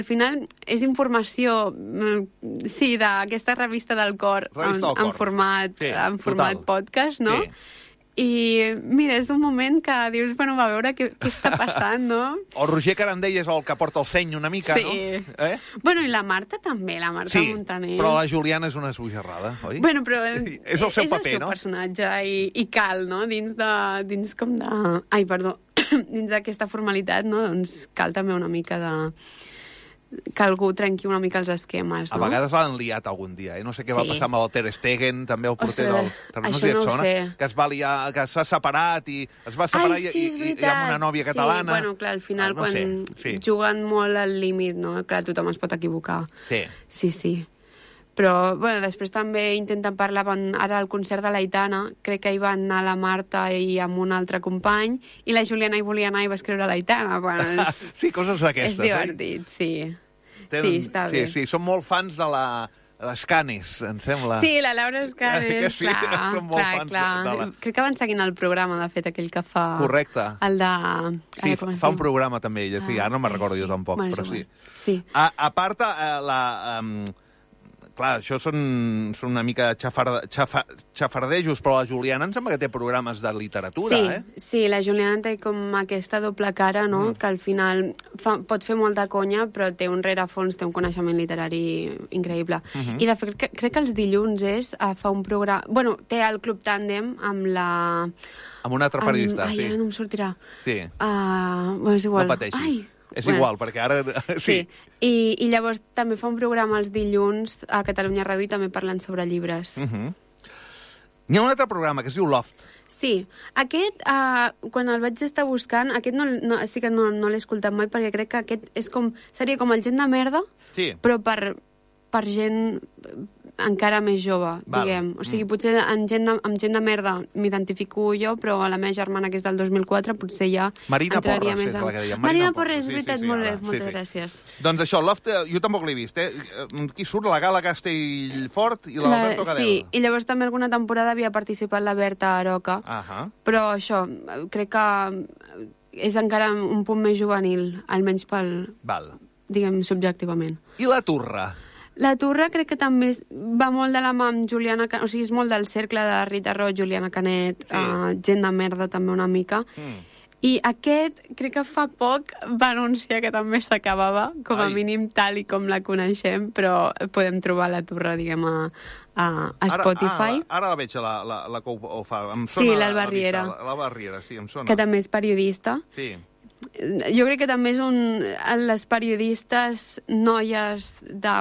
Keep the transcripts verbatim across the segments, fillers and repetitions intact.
Al final és informació, sí, d'aquesta revista del cor, revista en, del cor. en format, sí, en format total. podcast, no? Sí. I, mira, és un moment que dius, bueno, va a veure què, què està passant, no? O Roger Carandell és el que porta el seny una mica, sí. no? Eh? Bueno, i la Marta també, la Marta sí, Montaner. però la Juliana és una sugerrada, oi? Bueno, però és el seu és paper, el seu no? personatge i, i cal, no? Dins de... Dins com de... Ai, perdó. Dins d'aquesta formalitat, no? Doncs cal també una mica de... que algú trenqui una mica els esquemes, no? A vegades l'han liat algun dia, eh? No sé què va Sí. passar amb el Ter Stegen, també el porter Ostres, del... No això sé si et no ho sona, sé. que es va liar, que s'ha separat i es va separar Ai, i, sí, i, és i, i veritat. amb una nòvia catalana. Sí, bueno, clar, al final, Ah, no quan sé, sí. juguen molt al límit, no? Clar, tothom es pot equivocar. Sí. Sí, sí. Però, bueno, després també intenten parlar, van, ara al concert de l'Aitana, crec que hi van anar la Marta i amb un altre company, i la Juliana hi volia anar i va escriure l'Aitana. Bueno, és, sí, coses d'aquestes, és divertit, eh? sí. Tenen, sí, està sí, bé. Sí, són molt fans de la... Les Canes, em sembla. Sí, la Laura Escanes, que sí, clar, són molt clar, fans clar. de la... Crec que van seguint el programa, de fet, aquell que fa... Correcte. El de... Sí, Ara, fa un programa també ella, sí, Ah, ara no me'n recordo sí. jo tampoc, Bueno, però sí. sí. A, a part, eh, la... Um, clar, això són, són una mica xafar, xafar, xafardejos, però la Juliana em sembla que té programes de literatura, sí, eh? Sí, la Juliana té com aquesta doble cara, no? Mm. Que al final fa, pot fer molta conya, però té un rerefons, té un coneixement literari increïble. Mm -hmm. I de fet, cre crec que els dilluns és, uh, fa un programa... Bueno, té el Club Tàndem amb la... Amb un altre periodista, amb... Ai, sí. ara no em sortirà. Sí. Uh, bueno, és igual. No pateixis. Ai, és bueno. igual, perquè ara... Sí. sí. I, I llavors també fa un programa els dilluns a Catalunya Ràdio i també parlen sobre llibres. Uh -huh. N'hi ha un altre programa que es diu Loft. Sí. Aquest, uh, quan el vaig estar buscant, aquest no, no, sí que no, no l'he escoltat mai perquè crec que aquest és com, seria com el Gent de Merda, Sí. però per, per gent encara més jove, Val. diguem. O sigui, Mm. potser en gent de, amb gent de merda m'identifico jo, però a la meva germana, que és del dos mil quatre, potser ja Marina entraria Porres més és en... la que dèiem. Marina Marina Porres, és sí, veritat, sí, sí, molt ara, bé, sí, moltes sí. gràcies. Doncs això, Loft, eh, jo tampoc l'he vist, eh? Qui surt? La Gala Castellfort i l'Alberto Cadel. Sí, i llavors també alguna temporada havia participat la Berta Aroca, Ahà. però això, crec que és encara un punt més juvenil, almenys pel, Val. diguem, subjectivament. I la Turra? La Turra crec que també va molt de la mà amb Juliana Canet, o sigui, és molt del cercle de Rita Roig, Juliana Canet, Sí. uh, gent de merda també una mica. Mm. I aquest, crec que fa poc va anunciar que també s'acabava, com a Ai. mínim mínim tal i com la coneixem, però podem trobar la Turra, diguem, a, a, a Spotify. Ara, ah, ara la veig, la, la, la que ho fa. Em Sí, sona l'Alba la vista, Riera. La, la Barriera, sí, em sona. Que també és periodista. Sí. Jo crec que també és un... Les periodistes noies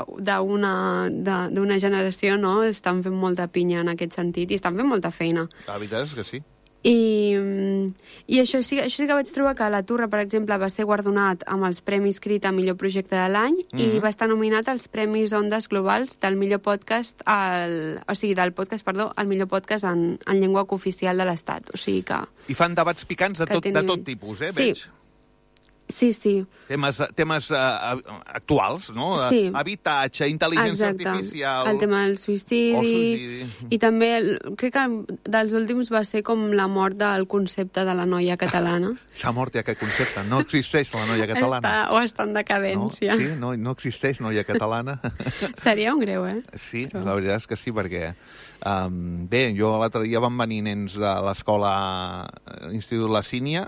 d'una d'una generació, no?, estan fent molta pinya en aquest sentit i estan fent molta feina. La veritat és que sí. I, i això, sí, això sí que vaig trobar que la Turra, per exemple, va ser guardonat amb els Premis Crit a millor projecte de l'any mm -hmm. i va estar nominat als Premis Ondes Globals del millor podcast, al, o sigui, del podcast, perdó, al millor podcast en, en llengua cooficial de l'Estat. O sigui que... I fan debats picants de tot, de tot tipus, eh, sí. veig? Sí, sí. Temes, temes uh, actuals, no? Sí. Habitatge, intel·ligència Exacte. artificial... El tema del suïcidi, o suïcidi. I també, el, crec que dels últims va ser com la mort del concepte de la noia catalana. S'ha mort ja aquest concepte. No existeix la noia catalana. Està, o està en decadència. No? Sí, no, no existeix noia catalana. Seria un greu, eh? Sí, Però... la veritat és que sí, perquè... Um, bé, jo l'altre dia van venir nens de l'escola Institut La Sínia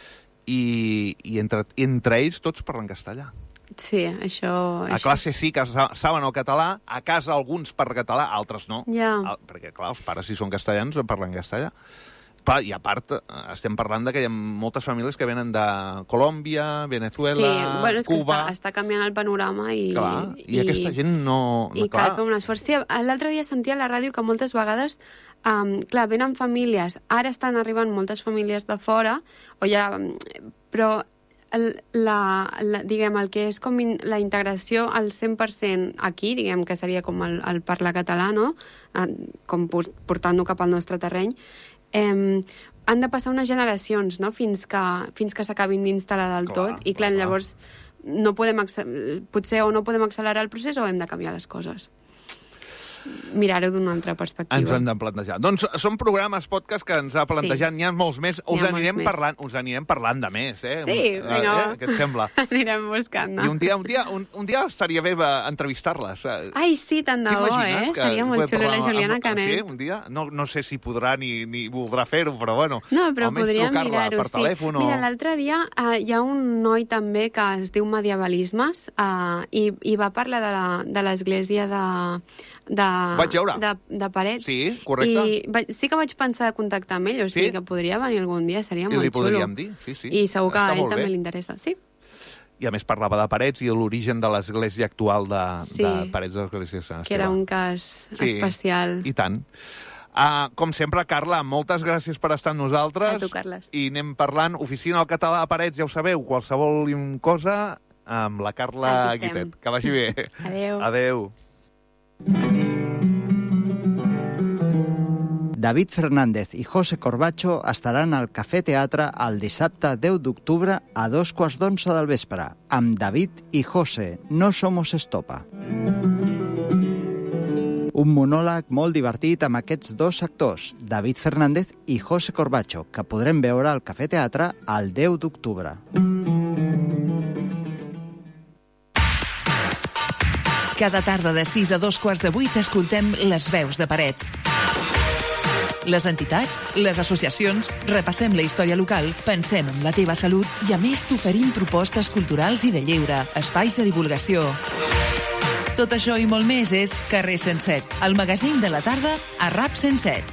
i, i entre, entre ells tots parlen castellà. Sí, això... A això... classe sí que saben el català, a casa alguns per català, altres no. Ja. El, perquè, clar, els pares, si són castellans, parlen castellà. Però, i a part, estem parlant de que hi ha moltes famílies que venen de Colòmbia, Venezuela, sí, bueno, és Cuba... que està, està canviant el panorama i... Clar, i, i aquesta gent no... I cal fer un esforç. Sí, l'altre dia sentia a la ràdio que moltes vegades, um, clar, venen famílies, ara estan arribant moltes famílies de fora, o ja... Però el, la, la, diguem, el que és com in, la integració al cent per cent aquí, diguem, que seria com el, el parlar català, no?, uh, com portant-ho cap al nostre terreny, eh, han de passar unes generacions, no?, fins que, fins que s'acabin d'instal·lar del clar, tot. I clar, clar, llavors no podem potser o no podem accelerar el procés o hem de canviar les coses. mirar-ho d'una altra perspectiva. Ens hem de plantejar. Doncs són programes, podcast, que ens ha plantejat. N'hi ha molts més. Us anirem parlant, us anirem parlant de més, eh? Sí, vinga. Eh? Què et sembla? Anirem buscant, no? I un dia, un dia, un, un dia estaria bé entrevistar-les. Ai, sí, tant de bo, eh? Seria molt xulo la Juliana Canet. Sí, un dia? No, no sé si podrà ni, ni voldrà fer-ho, però bueno. No, però almenys podríem trucar-la per telèfon. Mira, l'altre dia uh, hi ha un noi també que es diu Medievalismes uh, i, i va parlar de la, de l'església de, de, vaig veure. de, de Parets. Sí, correcte. I va, sí que vaig pensar de contactar amb ell, o sigui sí? que podria venir algun dia, seria I molt xulo. I li podríem dir, sí, sí. I segur que Està a ell molt també bé. li interessa, sí. I a més parlava de Parets i de l'origen de l'església actual de, sí, de Parets de l'església de Sant Esteve. Que era un cas sí, especial. I tant. Uh, com sempre, Carla, moltes gràcies per estar amb nosaltres. A tu, Carles. I anem parlant. Oficina al català de Parets, ja ho sabeu, qualsevol cosa amb la Carla Guitet. Que vagi bé. Adéu. Adéu. David Fernández i José Corbacho estaran al Cafè Teatre el dissabte deu d'octubre a dos quarts d'onze del vespre, amb David i José, No Somos Estopa. Un monòleg molt divertit amb aquests dos actors, David Fernández i José Corbacho, que podrem veure al Cafè Teatre el deu d'octubre. Cada tarda de sis a dos quarts de vuit escoltem Les veus de Parets. Les entitats, les associacions, repassem la història local, pensem en la teva salut i a més t'oferim propostes culturals i de lleure, espais de divulgació. Tot això i molt més és Carrer cent set, el magazín de la tarda a RAP cent set.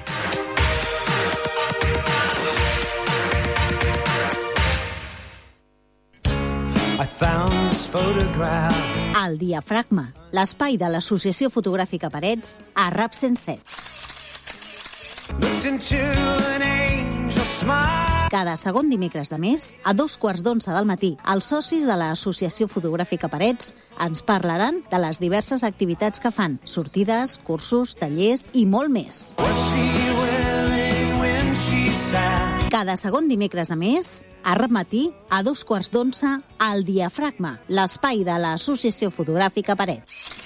I found this photograph. El Diafragma, l'espai de l'Associació Fotogràfica Parets a RAP cent set. Cada segon dimecres de mes, a dos quarts d'onze del matí, els socis de l'Associació Fotogràfica Parets ens parlaran de les diverses activitats que fan, sortides, cursos, tallers i molt més. Cada segon dimecres de mes, a RAP Matí, a dos quarts d'onze, al Diafragma, l'espai de l'Associació Fotogràfica Parets.